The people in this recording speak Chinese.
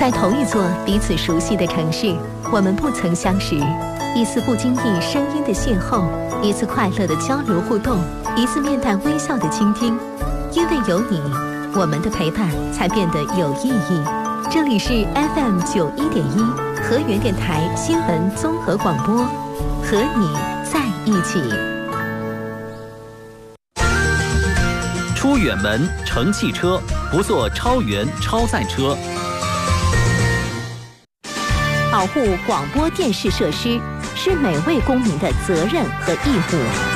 在同一座彼此熟悉的城市，我们不曾相识。一次不经意声音的邂逅，一次快乐的交流互动，一次面带微笑的倾听。因为有你，我们的陪伴才变得有意义。这里是 FM91.1河源电台新闻综合广播，和你在一起。 出远门乘汽车，不坐超员超载车。 保护广播电视设施是每位公民的责任和义务。